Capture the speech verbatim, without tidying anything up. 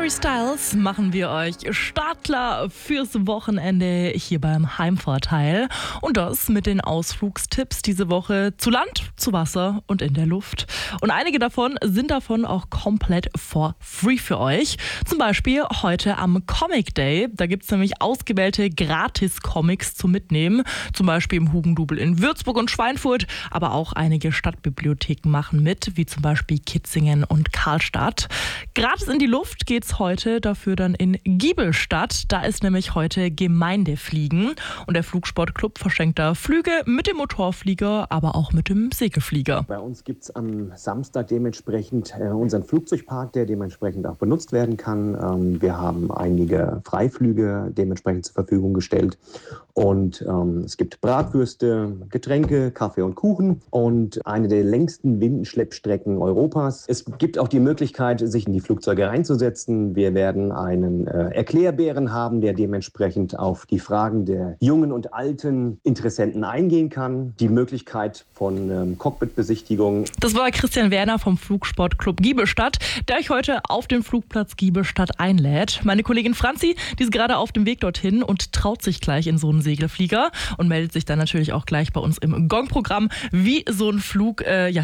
Harry Styles machen wir euch startklar fürs Wochenende hier beim Heimvorteil. Und das mit den Ausflugstipps diese Woche zu Land, zu Wasser und in der Luft. Und einige davon sind davon auch komplett for free für euch. Zum Beispiel heute am Comic Day. Da gibt es nämlich ausgewählte Gratis-Comics zum Mitnehmen. Zum Beispiel im Hugendubel in Würzburg und Schweinfurt. Aber auch einige Stadtbibliotheken machen mit, wie zum Beispiel Kitzingen und Karlstadt. Gratis in die Luft geht's heute dafür dann in Giebelstadt. Da ist nämlich heute Gemeindefliegen. Und der Flugsportclub verschenkt da Flüge mit dem Motorflieger, aber auch mit dem Segelflieger. Bei uns gibt es am Samstag dementsprechend äh, unseren Flugzeugpark, der dementsprechend auch benutzt werden kann. Ähm, wir haben einige Freiflüge dementsprechend zur Verfügung gestellt. Und ähm, es gibt Bratwürste, Getränke, Kaffee und Kuchen und eine der längsten Windenschleppstrecken Europas. Es gibt auch die Möglichkeit, sich in die Flugzeuge reinzusetzen. Wir werden einen äh, Erklärbären haben, der dementsprechend auf die Fragen der jungen und alten Interessenten eingehen kann. Die Möglichkeit von ähm, Cockpitbesichtigung. Das war Christian Werner vom Flugsportclub Giebelstadt, der euch heute auf den Flugplatz Giebelstadt einlädt. Meine Kollegin Franzi, die ist gerade auf dem Weg dorthin und traut sich gleich in so einen Segelflieger und meldet sich dann natürlich auch gleich bei uns im Gong-Programm, wie so ein Flug äh, ja,